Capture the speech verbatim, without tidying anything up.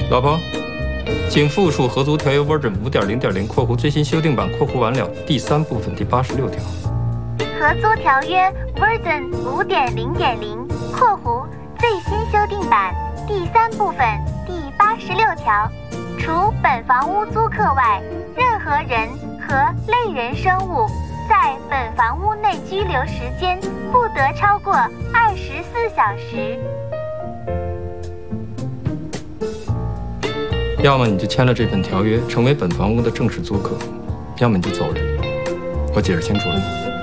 老婆，请复述合租条约 Version 五点零点零（括弧最新修订版）括弧完了第三部分第八十六条。 合租条约 Version 五点零点零（括弧最新修订版）第三部分第八十六条，除本房屋租客外，任何人和类人生物在本房屋内居留时间不得超过二十四小时。 要么你就签了这份条约，成为本房屋的正式租客；要么你就走人。我解释清楚了吗？